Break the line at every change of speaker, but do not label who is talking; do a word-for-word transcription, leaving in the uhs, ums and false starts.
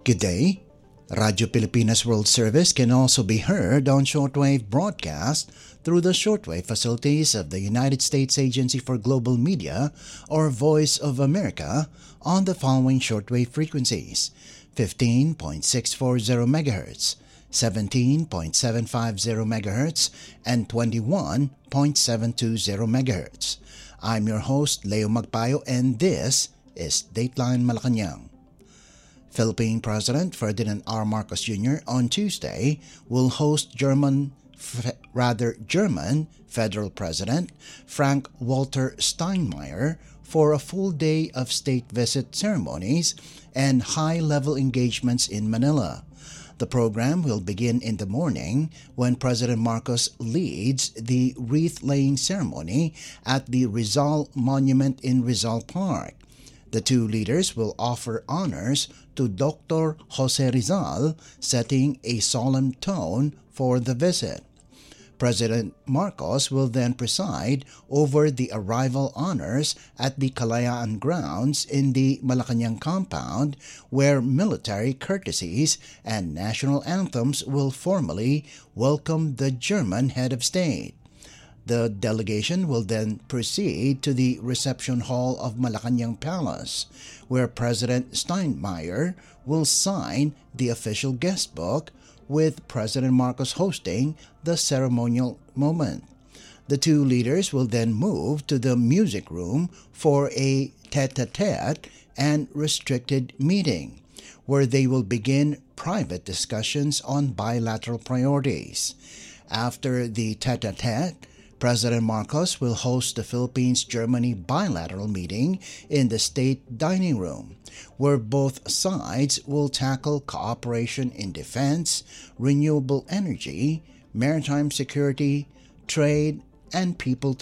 Good day. Radio Pilipinas World Service can also be heard on shortwave broadcast through the shortwave facilities of the United States Agency for Global Media or Voice of America on the following shortwave frequencies: fifteen point six four zero megahertz, seventeen point seven five zero megahertz, and twenty-one point seven two zero megahertz. I'm your host, Leo Magpayo, and this is Dateline Malacanang. Philippine President Ferdinand R. Marcos Junior on Tuesday will host German, f- rather German Federal President Frank-Walter Steinmeier for a full day of state visit ceremonies and high-level engagements in Manila. The program will begin in the morning when President Marcos leads the wreath-laying ceremony at the Rizal Monument in Rizal Park. The two leaders will offer honors to Doctor Jose Rizal, setting a solemn tone for the visit. President Marcos will then preside over the arrival honors at the Kalayaan grounds in the Malacanang compound, where military courtesies and national anthems will formally welcome the German head of state. The delegation will then proceed to the reception hall of Malacanang Palace, where President Steinmeier will sign the official guest book, with President Marcos hosting the ceremonial moment. The two leaders will then move to the music room for a tete-a-tete and restricted meeting, where they will begin private discussions on bilateral priorities. After the tete-a-tete, President Marcos will host the Philippines-Germany bilateral meeting in the State Dining Room, where both sides will tackle cooperation in defense, renewable energy, maritime security, trade, and people